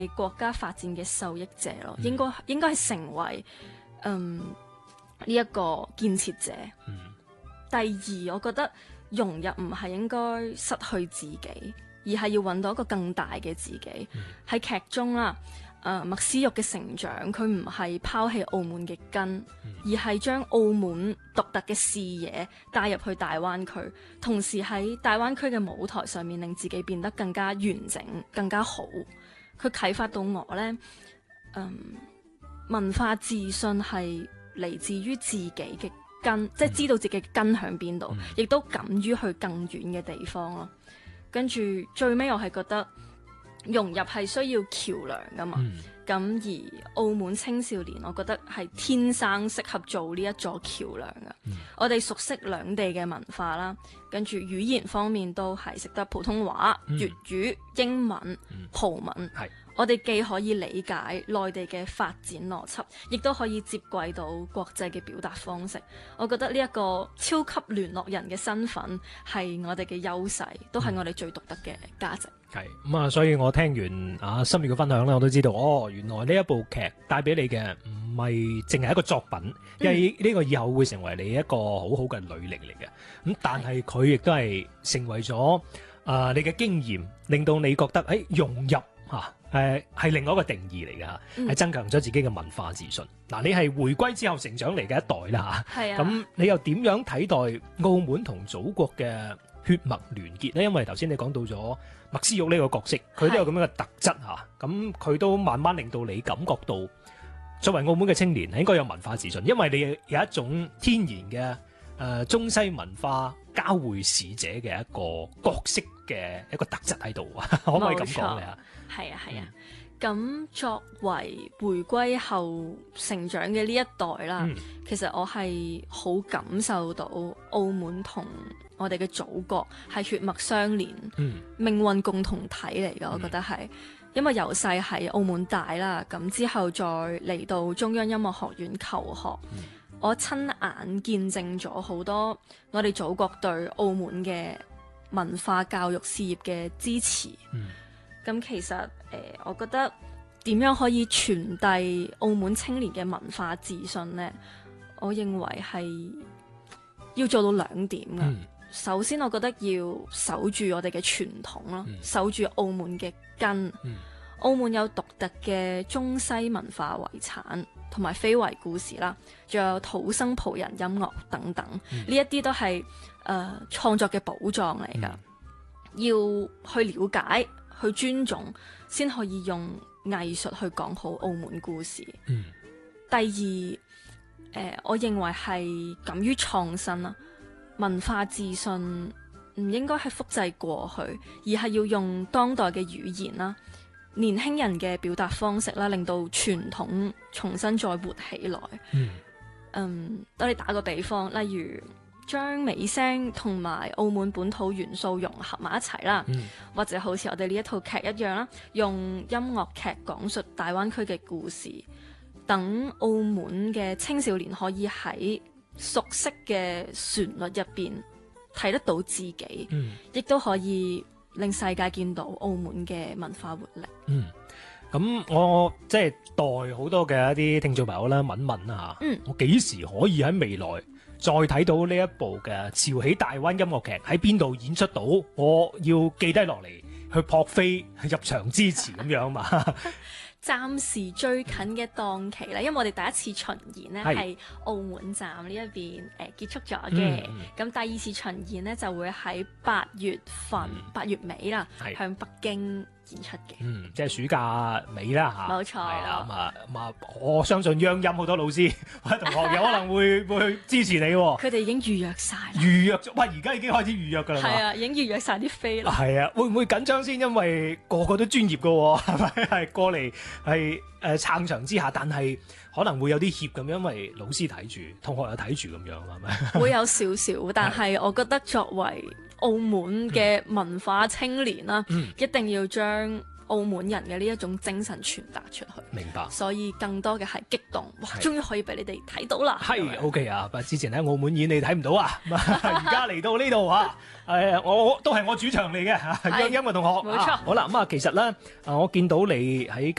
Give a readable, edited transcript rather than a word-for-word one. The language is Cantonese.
國家發展嘅受益者咯，應該係成為呢一個建設者。第二，我覺得融入唔係應該失去自己，而係要揾到一個更大嘅自己。喺劇中啦，麥思玉嘅成長，佢唔係拋棄澳門嘅根，而係將澳門獨特嘅視野帶入去大灣區，同時喺大灣區嘅舞台上面令自己變得更加完整、更加好。佢啟發到我呢，文化自信係嚟自於自己嘅根，即係知道自己嘅根喺邊度，亦都敢於去更遠嘅地方咯。跟住最尾，我係覺得融入係需要橋梁噶嘛。咁而澳門青少年，我覺得係天生適合做呢一座橋梁噶。我哋熟悉兩地嘅文化啦，跟住語言方面都係識得普通話、粵語、英文、葡文。我哋既可以理解內地嘅發展邏輯，亦都可以接軌到國際嘅表達方式。我覺得呢一個超級聯絡人嘅身份係我哋嘅優勢，都係我哋最獨特嘅價值。 係咁啊！所以我聽完心月嘅分享咧，我都知道原來呢一部劇帶俾你嘅唔係淨係一個作品，因為呢個以後會成為你一個好好嘅履歷嚟嘅。咁但係佢亦都係成為咗你嘅經驗，令到你覺得融入係另外一個定義嚟嘅，係增強咗自己嘅文化自信。嗱，你係回歸之後成長嚟嘅一代啦嚇，咁你又點樣睇待澳門同祖國嘅血脈聯結呢？因為頭先你講到咗麥思玉呢個角色，佢都有咁樣嘅特質嚇，咁佢都慢慢令到你感覺到作為澳門嘅青年係應該有文化自信，因為你有一種天然嘅中西文化交匯使者嘅一個角色嘅一個特質喺度，可唔可以咁講咧？ 係啊。咁作為回歸後成長嘅呢一代啦，其實我係好感受到澳門同我哋嘅祖國係血脈相連，命運共同體嚟㗎。我覺得係，因為由細喺澳門大啦，咁之後再嚟到中央音樂學院求學，我親眼見證咗好多我哋祖國對澳門嘅文化教育事業嘅支持。咁其實我覺得點樣可以傳遞澳門青年嘅文化自信呢？我認為係要做到兩點㗎。首先，我覺得要守住我哋嘅傳統咯，守住澳門嘅根。澳門有獨特嘅中西文化遺產同埋非遺故事啦，仲有土生葡人音樂等等，呢一啲都係創作嘅寶藏嚟㗎。要去了解、去尊重，先可以用藝術去講好澳門故事。第二，我認為係敢於創新啦，文化自信唔應該係複製過去，而係要用當代嘅語言啦、年輕人嘅表達方式啦，令到傳統重新再活起來。我哋打個比方，例如將美聲同埋澳門本土元素融合埋一齊啦，或者好似我哋呢一套劇一樣啦，用音樂劇講述大灣區嘅故事，等澳門嘅青少年可以喺熟悉嘅旋律入邊睇得到自己，亦都可以令世界見到澳門嘅文化活力。 咁我即係代好多嘅一啲聽眾朋友啦，問啊嚇，我幾時可以喺未來再睇到呢一部嘅潮起大灣音樂劇喺邊度演出到？我要記低落嚟去撲飛入場支持咁樣嘛。 暫時最近嘅檔期咧，因為我哋第一次巡演呢係澳門站呢一邊結束咗嘅，咁第二次巡演呢就會喺8月份8月尾啦，向北京演出嘅。 即係暑假尾啦嚇。 冇錯。係啦，咁啊，我相信央音好多老師或者同學有可能會去支持你喎。 佢哋已經預約晒啦。 預約咗，喂，而家已經開始預約㗎啦嘛。 係啊，已經預約晒啲飛啦。 係啊，會唔會緊張先？因為個個都專業㗎喎，係咪？係過嚟係撐場之下，但係可能會有啲怯咁，因為老師睇住，同學又睇住咁樣，係咪？ 會有少少，但係我覺得作為澳門嘅文化青年啦，一定要將澳門人嘅呢一種精神傳達出去。 明白。 所以更多嘅係激動，哇！終於可以俾你哋睇到啦。 係 OK 啊，之前喺澳門演你睇唔到啊，而家嚟到呢度啊，我都係我主場嚟嘅，央音嘅同學。 冇錯。 好啦，咁啊，其實咧，我見到你喺